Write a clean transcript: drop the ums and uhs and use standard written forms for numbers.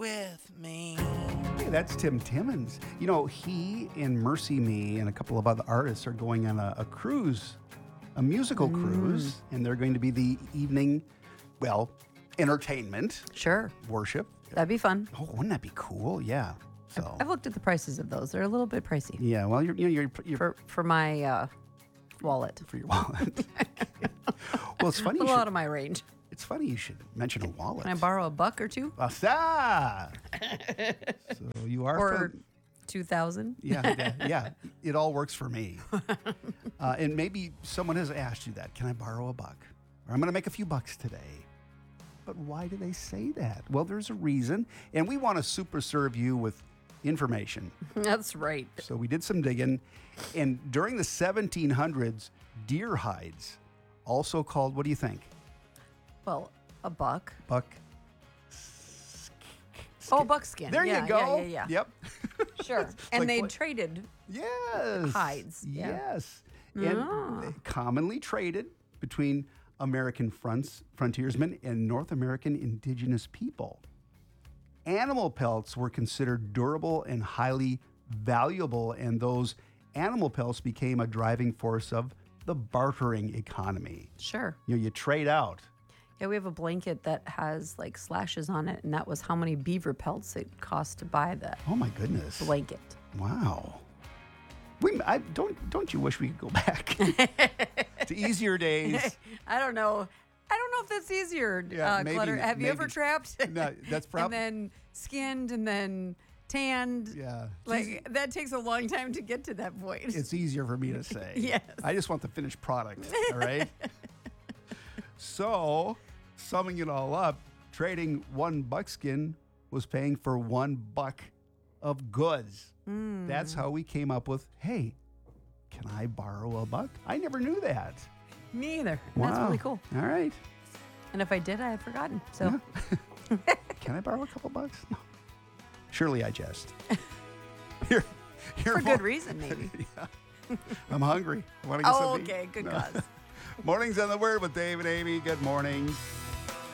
with me. Hey, that's Tim Timmons. You know, he and Mercy Me and a couple of other artists are going on a cruise, a musical cruise, and they're going to be the evening, well, entertainment, Sure. worship. That'd be fun. Oh, wouldn't that be cool? Yeah. So, I've looked at the prices of those. They're a little bit pricey yeah. Well, you're for my wallet. for your wallet. Well, it's funny. A little out of my range. It's funny you should mention a wallet. Can I borrow $1 or $2? Asa! So you are Or from, 2,000? yeah. It all works for me. And maybe someone has asked you that. Can I borrow $1? Or I'm going to make a few bucks today. But why do they say that? Well, there's a reason. And we want to super serve you with information. That's right. So we did some digging. And during the 1700s, deer hides, also called, what do you think? Well, $1. Buck. Oh, buckskin. There Yeah, you go. Yeah. Yep. Sure. And like they what- traded. Yes. Hides, yeah. Yes. And commonly traded between American frontiersmen and North American indigenous people. Animal pelts were considered durable and highly valuable, and those animal pelts became a driving force of the bartering economy. Sure. You know, you trade out. Yeah, we have a blanket that has like slashes on it, and that was how many beaver pelts it cost to buy the Oh my goodness. blanket. Wow. Don't you wish we could go back to easier days? I don't know. I don't know if that's easier, Yeah, maybe- Clutter. Have you ever maybe. trapped? No, that's And probably then skinned and then tanned. yeah. Like that takes a long time to get to that point. It's easier for me to say. Yes. I just want the finished product. All right. So, summing it all up, trading one buckskin was paying for $1 of goods. That's how we came up with, hey, can I borrow $1? I never knew that. Me either. And That's really cool. All right. And if I did, I had forgotten. So Can I borrow a couple bucks? No. Surely I jest. Here, for good reason, maybe. I'm hungry. I want to get Oh, something. okay. Good cause. Mornings on the Word with Dave and Amy. Good morning.